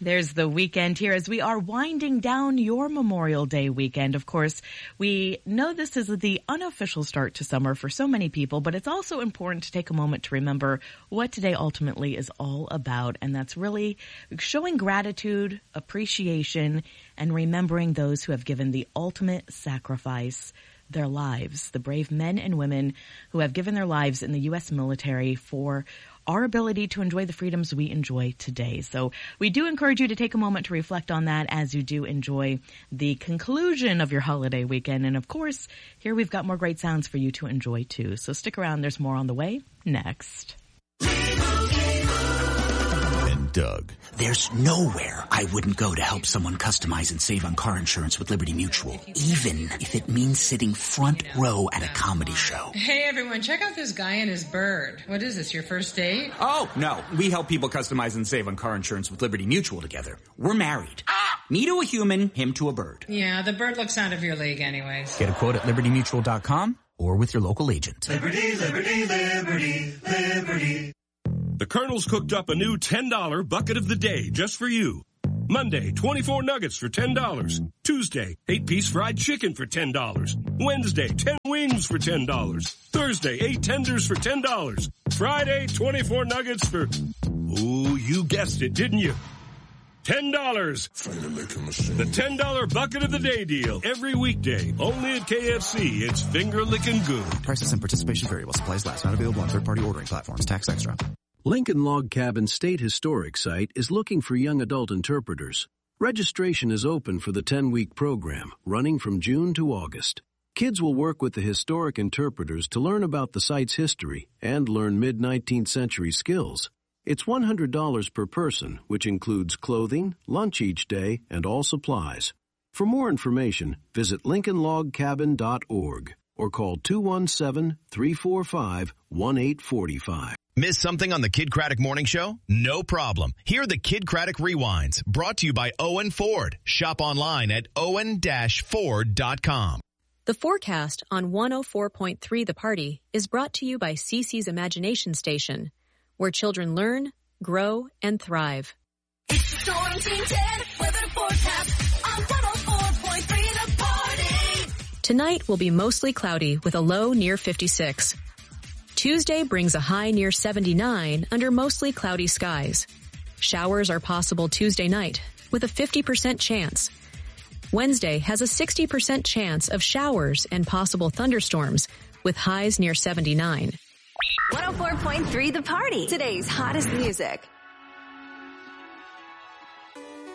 There's the weekend here as we are winding down your Memorial Day weekend. Of course, we know this is the unofficial start to summer for so many people, but it's also important to take a moment to remember what today ultimately is all about. And that's really showing gratitude, appreciation, and remembering those who have given the ultimate sacrifice, their lives, the brave men and women who have given their lives in the U.S. military for our ability to enjoy the freedoms we enjoy today. So we do encourage you to take a moment to reflect on that as you do enjoy the conclusion of your holiday weekend. And of course, here we've got more great sounds for you to enjoy too. So stick around. There's more on the way next. Doug. There's nowhere I wouldn't go to help someone customize and save on car insurance with Liberty Mutual, even if it means sitting front row at a comedy show. Hey everyone, check out this guy and his bird. What is this, your first date? Oh, no. We help people customize and save on car insurance with Liberty Mutual together. We're married. Me to a human, him to a bird. Yeah, the bird looks out of your league anyways. Get a quote at libertymutual.com or with your local agent. Liberty, liberty, liberty, liberty. The Colonel's cooked up a new $10 bucket of the day just for you. Monday, 24 nuggets for $10. Tuesday, 8-piece fried chicken for $10. Wednesday, 10 wings for $10. Thursday, 8 tenders for $10. Friday, 24 nuggets for... Oh, you guessed it, didn't you? $10. The $10 bucket of the day deal. Every weekday. Only at KFC. It's finger-licking good. Prices and participation vary while supplies last. Not available on third-party ordering platforms. Tax extra. Lincoln Log Cabin State Historic Site is looking for young adult interpreters. Registration is open for the 10-week program, running from June to August. Kids will work with the historic interpreters to learn about the site's history and learn mid-19th century skills. It's $100 per person, which includes clothing, lunch each day, and all supplies. For more information, visit lincolnlogcabin.org or call 217-345-1845. Miss something on the Kid Craddock Morning Show? No problem. Hear the Kid Craddock Rewinds, brought to you by Owen Ford. Shop online at owen-ford.com. The forecast on 104.3 The Party is brought to you by CC's Imagination Station, where children learn, grow, and thrive. It's the Storm Team 10 weather forecast on 104.3 The Party. Tonight will be mostly cloudy with a low near 56. Tuesday brings a high near 79 under mostly cloudy skies. Showers are possible Tuesday night with a 50% chance. Wednesday has a 60% chance of showers and possible thunderstorms with highs near 79. 104.3 The Party. Today's hottest music.